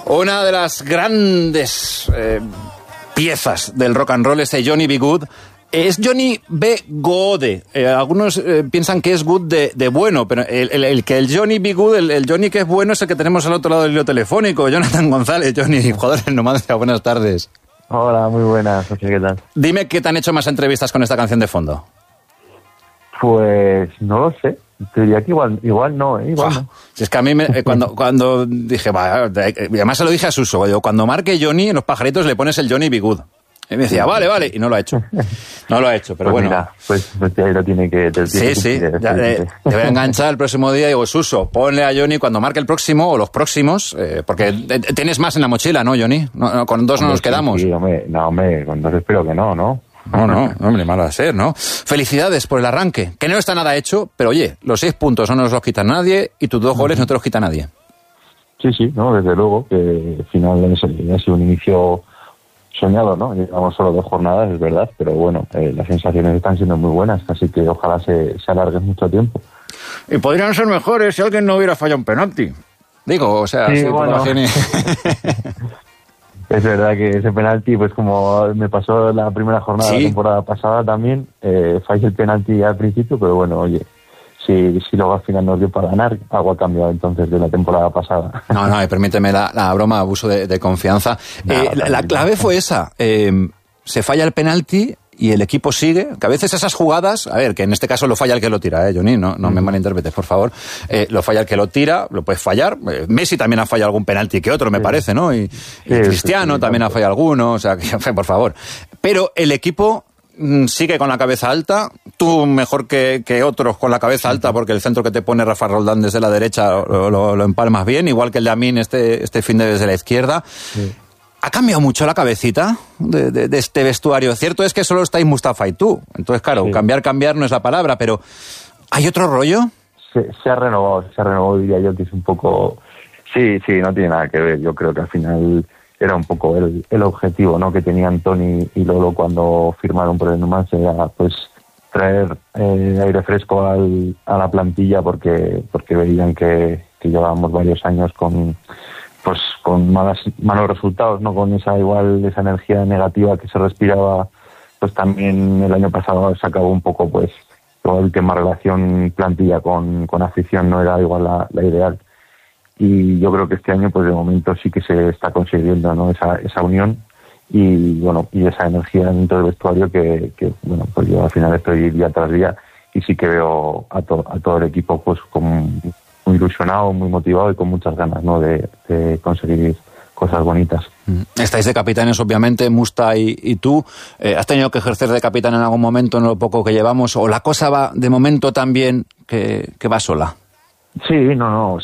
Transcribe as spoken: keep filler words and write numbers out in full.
Una de las grandes eh, piezas del rock and roll, este Johnny B. Good, es Johnny B. Gode. Eh, algunos eh, piensan que es good de, de bueno, pero el, el, el que el Johnny B. Good, el, el Johnny que es bueno, es el que tenemos al otro lado del hilo telefónico. Jonathan González. Johnny, joder, en Numancia, buenas tardes. Hola, muy buenas, ¿qué tal? Dime qué te han hecho más entrevistas con esta canción de fondo. Pues no lo sé. Te diría que igual, igual no, ¿eh? Igual oh, no. Si es que a mí, me, eh, cuando, cuando dije, va, y además se lo dije a Suso, digo, cuando marque Johnny en los pajaritos le pones el Johnny B. Good. Y me decía, vale, vale, y no lo ha hecho. No lo ha hecho, pero pues bueno. Mira, pues, pues ahí lo tiene que... Te, sí, tiene sí, que ya, eh, te voy a enganchar el próximo día y digo, Suso, ponle a Johnny cuando marque el próximo o los próximos, eh, porque tienes más en la mochila, ¿no, Johnny? No, no, con dos hombre, no nos sí, quedamos. Sí, hombre, no, hombre, con dos espero que no, ¿no? No, no, hombre, malo a ser, ¿no? Felicidades por el arranque, que no está nada hecho, pero oye, los seis puntos no nos los quita nadie y tus dos goles no te los quita nadie. Sí, sí, no, desde luego, que al final ha sido un inicio soñado, ¿no? Llevamos solo dos jornadas, es verdad, pero bueno, eh, las sensaciones están siendo muy buenas, así que ojalá se, se alargue mucho tiempo. Y podrían ser mejores si alguien no hubiera fallado un penalti. Digo, o sea, sí, sí, bueno. Es verdad que ese penalti, pues como me pasó la primera jornada ¿Sí? de la temporada pasada también, eh, fallé el penalti al principio, pero bueno, oye, si, si luego al final nos dio para ganar, algo ha cambiado entonces de la temporada pasada. No, no, y permíteme la, la broma, abuso de, de confianza. No, eh, la, la clave fue esa, eh, se falla el penalti y el equipo sigue, que a veces esas jugadas, a ver, que en este caso lo falla el que lo tira, ¿eh, Johnny? No, no me malinterpretes, por favor. Eh, lo falla el que lo tira, lo puedes fallar. Eh, Messi también ha fallado algún penalti que otro, me sí. parece, ¿no? Y, sí, y Cristiano sí, sí, también sí. ha fallado alguno, o sea, que, por favor. Pero el equipo mmm, sigue con la cabeza alta, tú mejor que, que otros con la cabeza alta, porque el centro que te pone Rafa Roldán desde la derecha lo, lo, lo empalmas bien, igual que el de Amin este, este fin de desde la izquierda. Sí. ¿Ha cambiado mucho la cabecita de, de, de este vestuario? Cierto es que solo estáis Mustafa y tú. Entonces, claro, sí. cambiar, cambiar no es la palabra, pero ¿hay otro rollo? Se, se ha renovado, se ha renovado, diría yo, que es un poco... Sí, sí, no tiene nada que ver. Yo creo que al final era un poco el, el objetivo, ¿no?, que tenían Tony y Lolo cuando firmaron por el Numancia, era pues traer eh, aire fresco al, a la plantilla porque porque veían que, que llevábamos varios años con... pues con malas, malos resultados, no con esa igual esa energía negativa que se respiraba. Pues también el año pasado se acabó un poco, pues todo el tema relación plantilla con, con afición no era igual la, la ideal, y yo creo que este año pues de momento sí que se está consiguiendo, ¿no?, esa, esa unión y bueno y esa energía dentro del vestuario que, que bueno pues yo al final estoy día tras día y sí que veo a, to, a todo el equipo pues como muy ilusionado, muy motivado y con muchas ganas, ¿no?, de, de conseguir cosas bonitas. Estáis de capitanes, obviamente, Musta y, y tú. Eh, ¿Has tenido que ejercer de capitán en algún momento en lo poco que llevamos? ¿O la cosa va de momento tan bien que, que va sola? Sí, no, no.